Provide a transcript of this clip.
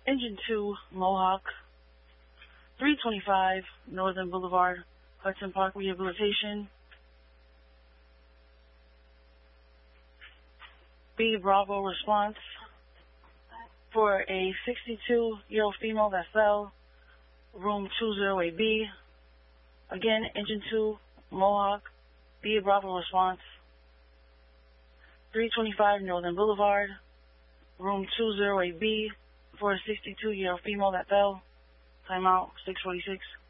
Engine 2, Mohawk, 325 Northern Boulevard, Hudson Park Rehabilitation. B Bravo response for a 62-year-old female that fell, room 208B. Again, Engine 2, Mohawk, B Bravo response, 325 Northern Boulevard, room 208B, for a 62-year-old female that fell. Timeout, 646.